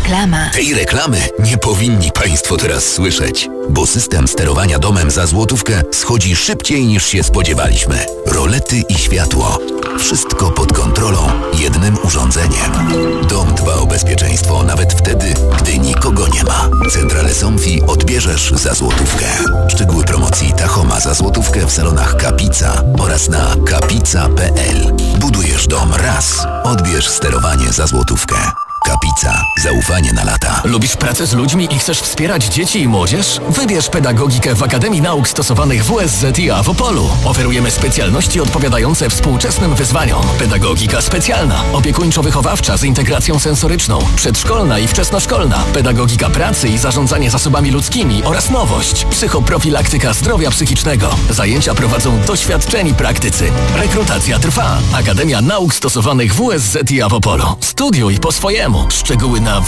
Reklama. Tej reklamy nie powinni Państwo teraz słyszeć, bo system sterowania domem za złotówkę schodzi szybciej niż się spodziewaliśmy. Rolety i światło. Wszystko pod kontrolą jednym urządzeniem. Dom dba o bezpieczeństwo nawet wtedy, gdy nikogo nie ma. Centralę Somfy odbierzesz za złotówkę. Szczegóły promocji Tachoma za złotówkę w salonach Kapica oraz na kapica.pl. Budujesz dom raz. Odbierz sterowanie za złotówkę. Kapica. Zaufanie na lata. Lubisz pracę z ludźmi i chcesz wspierać dzieci i młodzież? Wybierz pedagogikę w Akademii Nauk Stosowanych WSZiA w Opolu. Oferujemy specjalności odpowiadające współczesnym wyzwaniom. Pedagogika specjalna, opiekuńczo-wychowawcza z integracją sensoryczną, przedszkolna i wczesnoszkolna, pedagogika pracy i zarządzanie zasobami ludzkimi oraz nowość, psychoprofilaktyka zdrowia psychicznego. Zajęcia prowadzą doświadczeni praktycy. Rekrutacja trwa. Akademia Nauk Stosowanych WSZiA w Opolu. Studiuj po swojemu. Szczegóły na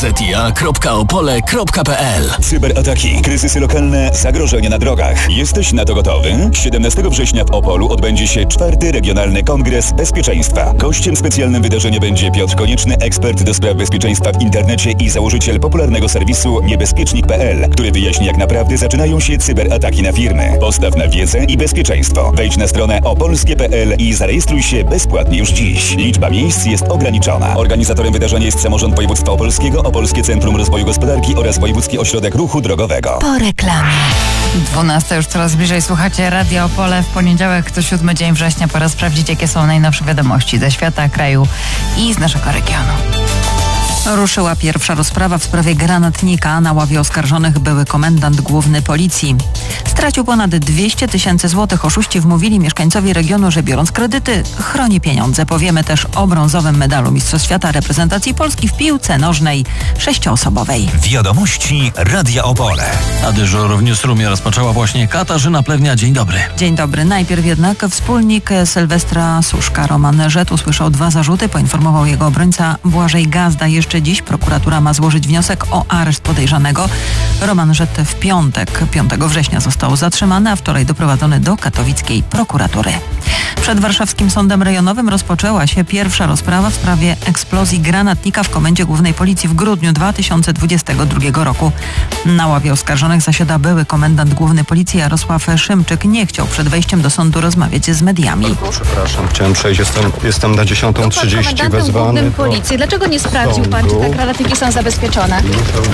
wszzia.opole.pl. Cyberataki, kryzysy lokalne, zagrożenia na drogach. Jesteś na to gotowy? 17 września w Opolu odbędzie się 4. Regionalny Kongres Bezpieczeństwa. Gościem specjalnym wydarzenia będzie Piotr Konieczny, ekspert do spraw bezpieczeństwa w internecie i założyciel popularnego serwisu niebezpiecznik.pl, który wyjaśni, jak naprawdę zaczynają się cyberataki na firmy. Postaw na wiedzę i bezpieczeństwo. Wejdź na stronę opolskie.pl i zarejestruj się bezpłatnie już dziś. Liczba miejsc jest ograniczona. Organizatorem wydarzenia jest Samorząd Województwa Opolskiego, Opolskie Centrum Rozwoju Gospodarki oraz Wojewódzki Ośrodek Ruchu Drogowego. Po reklamie. 12 już coraz bliżej. Słuchacie Radia Opole. W poniedziałek to 7 dzień września. Pora sprawdzić, jakie są najnowsze wiadomości ze świata, kraju i z naszego regionu. Ruszyła pierwsza rozprawa w sprawie granatnika. Na ławie oskarżonych były komendant główny policji. Stracił ponad 200 000 złotych. Oszuści wmówili mieszkańcowi regionu, że biorąc kredyty, chroni pieniądze. Powiemy też o brązowym medalu Mistrzostw Świata reprezentacji Polski w piłce nożnej 6-osobowej. Wiadomości Radia Opole. A dyżur w Newsroomie rozpoczęła właśnie Katarzyna Plewnia. Dzień dobry. Dzień dobry. Najpierw jednak wspólnik Sylwestra Suszka, Roman Rzet, usłyszał 2 zarzuty. Poinformował jego obrońca Błażej Gazda. Jeszcze dziś prokuratura ma złożyć wniosek o areszt podejrzanego. Roman Rzet w piątek, 5 września został zatrzymany, a wczoraj doprowadzony do katowickiej prokuratury. Przed warszawskim sądem rejonowym rozpoczęła się pierwsza rozprawa w sprawie eksplozji granatnika w Komendzie Głównej Policji w grudniu 2022 roku. Na ławie oskarżonych zasiada były komendant główny Policji Jarosław Szymczyk. Nie chciał przed wejściem do sądu rozmawiać z mediami. Przepraszam, chciałem przejść, jestem na 10:30 wezwany. Głównym Policji. Dlaczego nie sprawdził pan, czy te granatniki są zabezpieczone?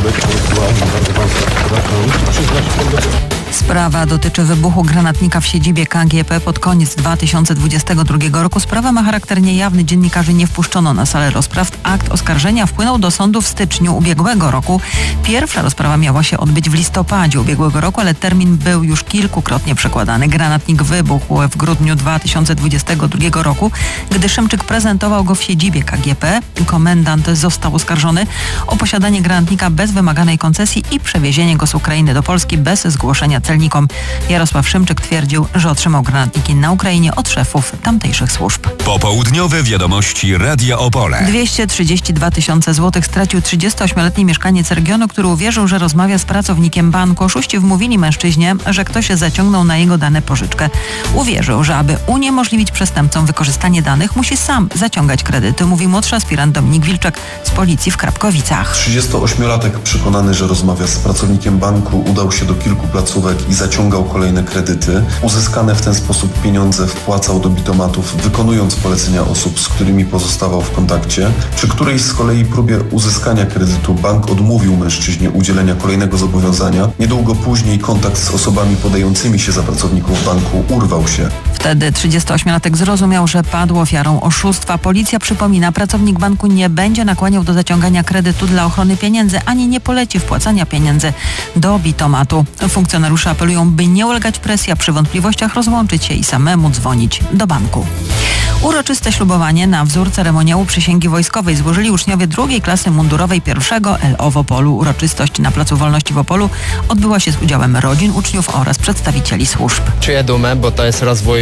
Sprawa dotyczy wybuchu granatnika w siedzibie KGP pod koniec 2022 roku. Sprawa ma charakter niejawny. Dziennikarzy nie wpuszczono na salę rozpraw. Akt oskarżenia wpłynął do sądu w styczniu ubiegłego roku. Pierwsza rozprawa miała się odbyć w listopadzie ubiegłego roku, ale termin był już kilkukrotnie przekładany. Granatnik wybuchł w grudniu 2022 roku, gdy Szymczyk prezentował go w siedzibie KGP. Komendant został oskarżony o posiadanie granatnika bez wymaganej koncesji i przewiezienie go z Ukrainy do Polski bez zgłoszenia celnikom. Jarosław Szymczyk twierdził, że otrzymał granatniki na Ukrainie od szefów tamtejszych służb. Popołudniowe wiadomości Radia Opole. 232 000 złotych stracił 38-letni mieszkaniec regionu, który uwierzył, że rozmawia z pracownikiem banku. Oszuści wmówili mężczyźnie, że ktoś zaciągnął na jego dane pożyczkę. Uwierzył, że aby uniemożliwić przestępcom wykorzystanie danych, musi sam zaciągać kredyty, mówi młodszy aspirant Dominik Wilczek z policji w Krapkowicach. 38-latek przekonany, że rozmawia z pracownikiem banku, udał się do kilku placówek i zaciągał kolejne kredyty. Uzyskane w ten sposób pieniądze wpłacał do bitomatów, wykonując polecenia osób, z którymi pozostawał w kontakcie. Przy którejś z kolei próbie uzyskania kredytu bank odmówił mężczyźnie udzielenia kolejnego zobowiązania. Niedługo później kontakt z osobami podającymi się za pracowników banku urwał się. Wtedy 38-latek zrozumiał, że padł ofiarą oszustwa. Policja przypomina, pracownik banku nie będzie nakłaniał do zaciągania kredytu dla ochrony pieniędzy, ani nie poleci wpłacania pieniędzy do bitomatu. Funkcjonariusze apelują, by nie ulegać presji, a przy wątpliwościach rozłączyć się i samemu dzwonić do banku. Uroczyste ślubowanie na wzór ceremoniału przysięgi wojskowej złożyli uczniowie 2. klasy mundurowej 1 LO w Opolu. Uroczystość na Placu Wolności w Opolu odbyła się z udziałem rodzin uczniów oraz przedstawicieli służb. Czuję dumę, bo to jest rozwój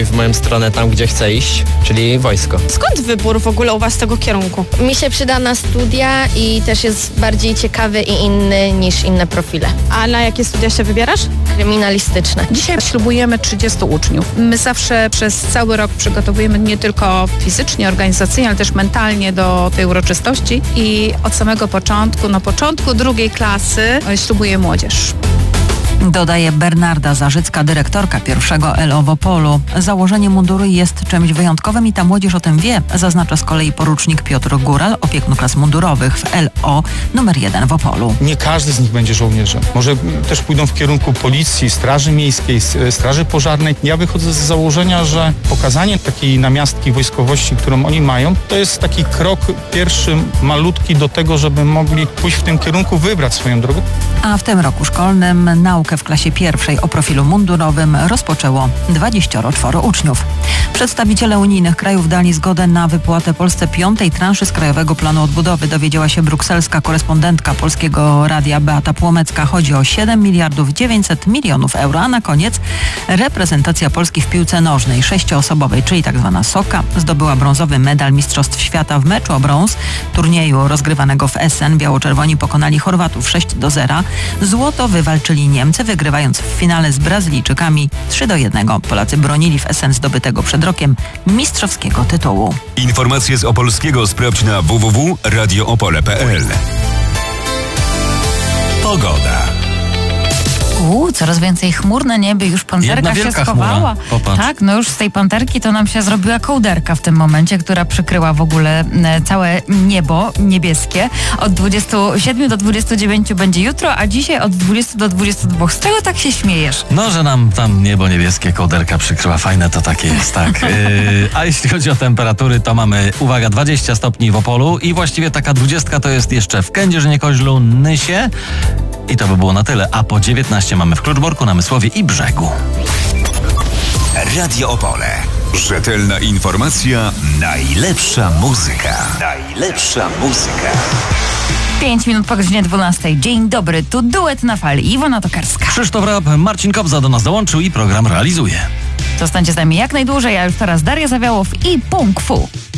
w moją stronę tam, gdzie chcę iść, czyli wojsko. Skąd wybór w ogóle u Was tego kierunku? Mi się przyda na studia i też jest bardziej ciekawy i inny niż inne profile. A na jakie studia się wybierasz? Kryminalistyczne. Dzisiaj ślubujemy 30 uczniów. My zawsze przez cały rok przygotowujemy nie tylko fizycznie, organizacyjnie, ale też mentalnie do tej uroczystości i od samego początku, na początku drugiej klasy ślubuje młodzież. Dodaje Bernarda Zarzycka, dyrektorka pierwszego LO w Opolu. Założenie munduru jest czymś wyjątkowym i ta młodzież o tym wie, zaznacza z kolei porucznik Piotr Góral, opiekun klas mundurowych w LO numer 1 w Opolu. Nie każdy z nich będzie żołnierzem. Może też pójdą w kierunku policji, straży miejskiej, straży pożarnej. Ja wychodzę z założenia, że pokazanie takiej namiastki wojskowości, którą oni mają, to jest taki krok pierwszy, malutki do tego, żeby mogli pójść w tym kierunku, wybrać swoją drogę. A w tym roku szkolnym naukę w klasie pierwszej o profilu mundurowym rozpoczęło 24 uczniów. Przedstawiciele unijnych krajów dali zgodę na wypłatę Polsce 5. transzy z Krajowego Planu Odbudowy, dowiedziała się brukselska korespondentka Polskiego Radia Beata Płomecka. Chodzi o 7 miliardów 900 milionów euro, a na koniec reprezentacja Polski w piłce nożnej 6-osobowej, czyli tzw. Soka, zdobyła brązowy medal Mistrzostw Świata w meczu o brąz turnieju rozgrywanego w Essen. Biało-czerwoni pokonali Chorwatów 6-0. Złoto wywalczyli Niemcy, wygrywając w finale z Brazylijczykami 3-1. Polacy bronili w Essen zdobytego przed rokiem mistrzowskiego tytułu. Informacje z Opolskiego sprawdź na www.radioopole.pl. Pogoda. Coraz więcej chmur na niebie, już panterka się schowała. Tak, no już z tej panterki to nam się zrobiła kołderka w tym momencie, która przykryła w ogóle całe niebo niebieskie. Od 27 do 29 będzie jutro, a dzisiaj od 20 do 22. Z czego tak się śmiejesz? No, że nam tam niebo niebieskie kołderka przykryła. Fajne to takie jest, tak. A jeśli chodzi o temperatury, to mamy, uwaga, 20 stopni w Opolu i właściwie taka 20 to jest jeszcze w Kędzierzynie-Koźlu, Nysie. I to by było na tyle, a po 19 mamy w Kluczborku, Namysłowie i Brzegu. Radio Opole. Rzetelna informacja, najlepsza muzyka. Najlepsza muzyka. 5 minut po godzinie 12. Dzień dobry, tu duet na fali. Iwona Tokarska. Krzysztof Rap, Marcin Kobza do nas dołączył i program realizuje. Zostańcie z nami jak najdłużej, a już teraz Daria Zawiałow i Pung Fu.